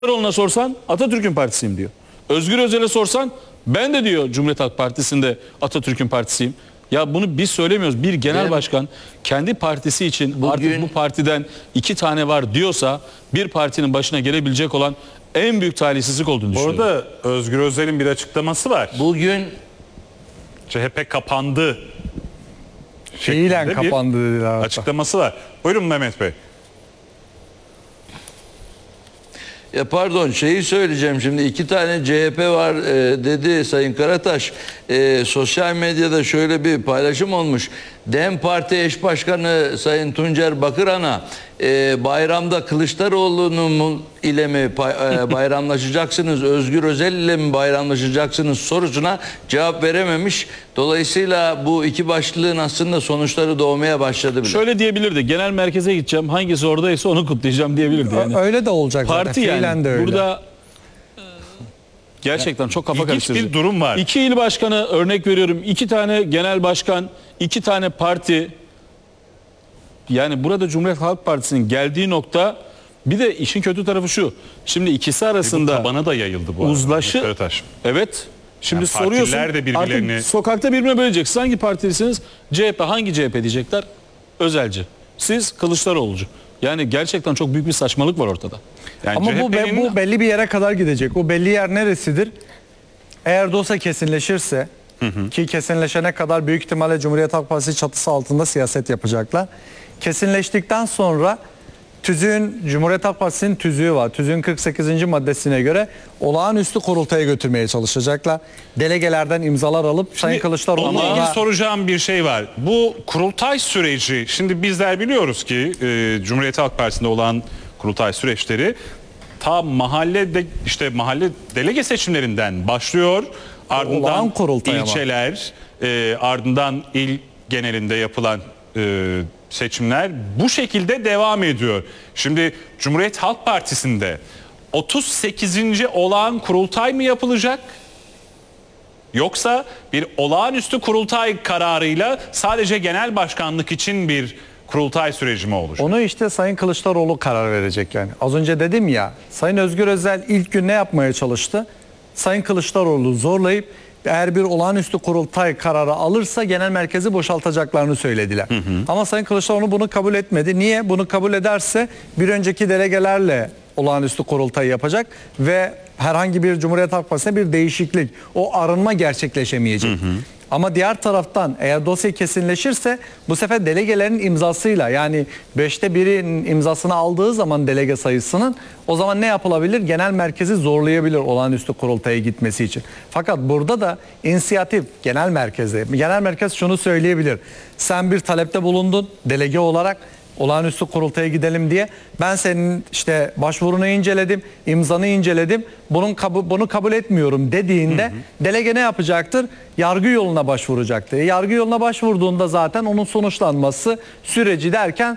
Kılıçdaroğlu'na sorsan Atatürk'ün partisiyim diyor. Özgür Özel'e sorsan ben de diyor Cumhuriyet Halk Partisi'nde Atatürk'ün partisiyim. Ya bunu biz söylemiyoruz. Bir genel başkan kendi partisi için artık bu partiden 2 tane var diyorsa bir partinin başına gelebilecek olan en büyük talihsizlik olduğunu düşünüyorum. Orada Özgür Özel'in bir açıklaması var. Bugün CHP kapandı. Fiilen şeklinde bir kapandı dediler. açıklaması var. Buyurun Mehmet Bey. pardon şeyi söyleyeceğim şimdi 2 tane CHP var dedi Sayın Karataş. Sosyal medyada şöyle bir paylaşım olmuş. DEM Parti eş başkanı Sayın Tuncer Bakıran'a bayramda Kılıçdaroğlu'nun ile mi bayramlaşacaksınız, Özgür Özel ile mi bayramlaşacaksınız sorusuna cevap verememiş. Dolayısıyla bu iki başlığın aslında sonuçları doğmaya başladı bile. Şöyle diyebilirdi. Genel merkeze gideceğim. Hangisi oradaysa onu kutlayacağım diyebilirdi yani. Öyle de olacak Parti zaten. yani. Fiilen de öyle. Burada gerçekten çok kafa İlginç karıştırıcı. bir durum var. 2 il başkanı örnek veriyorum. 2 tane genel başkan, 2 tane parti. Yani burada Cumhuriyet Halk Partisi'nin geldiği nokta, bir de işin kötü tarafı şu. Şimdi ikisi Bu arasında tabana da yayıldı bu uzlaşı. arada. Karataş. Evet. Şimdi Yani soruyorsun. partiler de birbirlerini- Artık sokakta birbirine böleceksin. Hangi partilisiniz? CHP. Hangi CHP diyecekler? Özelci. Siz Kılıçdaroğlu'cu. Yani gerçekten çok büyük bir saçmalık var ortada. Yani Ama CHP'nin bu belli bir yere kadar gidecek. O belli yer neresidir? Eğer dosya kesinleşirse ki kesinleşene kadar büyük ihtimalle Cumhuriyet Halk Partisi çatısı altında siyaset yapacaklar. Kesinleştikten sonra Cumhuriyet Halk Partisi'nin tüzüğü var. Tüzüğün 48. maddesine göre olağanüstü kurultaya götürmeye çalışacaklar. Delegelerden imzalar alıp Sayın Onunla Kılıçdaroğlu'na ilgili soracağım bir şey var. Bu kurultay süreci, şimdi bizler biliyoruz ki Cumhuriyet Halk Partisi'nde olan kurultay süreçleri ta mahalle delege seçimlerinden başlıyor. Ardından Olağan kurultay ama. ilçeler, ardından il genelinde yapılan seçimler bu şekilde devam ediyor. Şimdi Cumhuriyet Halk Partisi'nde 38. olağan kurultay mı yapılacak? Yoksa bir olağanüstü kurultay kararıyla sadece genel başkanlık için bir kurultay süreci mi olacak? Onu işte Sayın Kılıçdaroğlu karar verecek yani. Az önce dedim ya, Sayın Özgür Özel ilk gün ne yapmaya çalıştı? Sayın Kılıçdaroğlu zorlayıp eğer bir olağanüstü kurultay kararı alırsa genel merkezi boşaltacaklarını söylediler. Ama Sayın Kılıçdaroğlu bunu kabul etmedi. Niye? Bunu kabul ederse bir önceki delegelerle olağanüstü kurultay yapacak ve herhangi bir Cumhuriyet Halk Partisi'ne bir değişiklik, o arınma gerçekleşemeyecek. Ama diğer taraftan eğer dosya kesinleşirse bu sefer delegelerin imzasıyla, yani 5'te 1'in imzasını aldığı zaman delege sayısının, o zaman ne yapılabilir? Genel merkezi zorlayabilir olağanüstü kurultaya gitmesi için. Fakat burada da inisiyatif genel merkezde. Genel merkez şunu söyleyebilir. Sen bir talepte bulundun delege olarak, olağanüstü kurultaya gidelim diye. Ben senin işte başvurunu inceledim, imzanı inceledim. Bunu kabul etmiyorum dediğinde delege ne yapacaktır? Yargı yoluna başvuracaktır. Yargı yoluna başvurduğunda zaten onun sonuçlanması süreci derken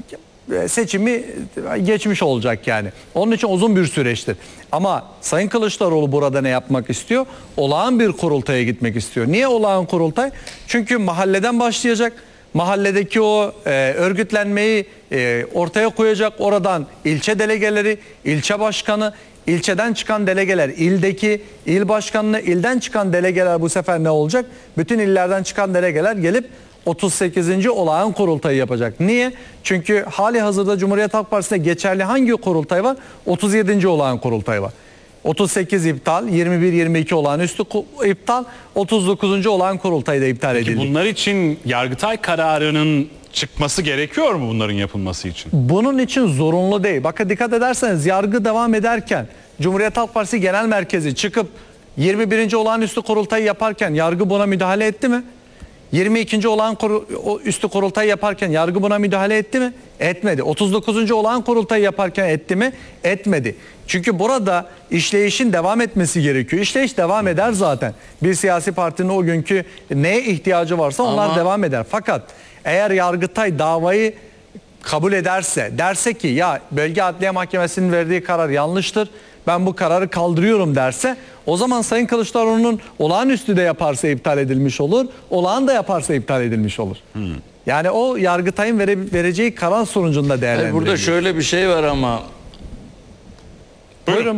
seçimi geçmiş olacak yani. Onun için uzun bir süreçtir. Ama Sayın Kılıçdaroğlu burada ne yapmak istiyor? Olağan bir kurultaya gitmek istiyor. Niye olağan kurultay? Çünkü mahalleden başlayacak. Mahalledeki o örgütlenmeyi ortaya koyacak. Oradan ilçe delegeleri, ilçe başkanı, ilçeden çıkan delegeler, ildeki il başkanını, ilden çıkan delegeler bu sefer ne olacak? Bütün illerden çıkan delegeler gelip 38. olağan kurultayı yapacak. Niye? Çünkü hali hazırda Cumhuriyet Halk Partisi'nde geçerli hangi kurultay var? 37. olağan kurultay var. 38 iptal, 21-22 olağanüstü iptal, 39. olağan kurultayı da iptal edildi. Bunlar için Yargıtay kararının çıkması gerekiyor mu bunların yapılması için? Bunun için zorunlu değil. Bakın dikkat ederseniz yargı devam ederken Cumhuriyet Halk Partisi Genel Merkezi çıkıp 21. olağanüstü kurultayı yaparken yargı buna müdahale etti mi? 22. olağanüstü kurultay yaparken yargı buna müdahale etti mi? Etmedi. 39. olağan kurultayı yaparken etti mi? Etmedi. Çünkü burada işleyişin devam etmesi gerekiyor. İşleyiş devam eder zaten. Bir siyasi partinin o günkü neye ihtiyacı varsa onlar devam eder. Fakat eğer Yargıtay davayı kabul ederse, derse ki ya Bölge Adliye Mahkemesi'nin verdiği karar yanlıştır, ben bu kararı kaldırıyorum derse, o zaman Sayın Kılıçdaroğlu'nun olağanüstü de yaparsa iptal edilmiş olur, olağan da yaparsa iptal edilmiş olur. Yani o Yargıtay'ın vereceği karar sonucunda değerlendirilir. Burada şöyle bir şey var ama Buyurun.